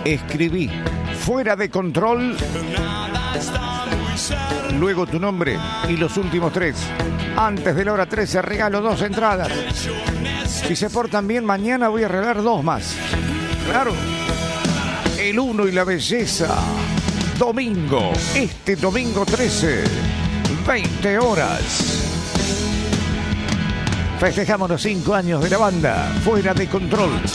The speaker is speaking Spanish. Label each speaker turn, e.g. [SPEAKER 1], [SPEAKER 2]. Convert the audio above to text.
[SPEAKER 1] Escribí Fuera de Control, luego tu nombre y los últimos 3. Antes de la hora 13 regalo 2 entradas. Si se portan bien, mañana voy a regalar 2 más. Claro. El 1 y la belleza. Domingo. Este domingo 13. 20 horas. Festejamos los 5 años de la banda Fuera de Control.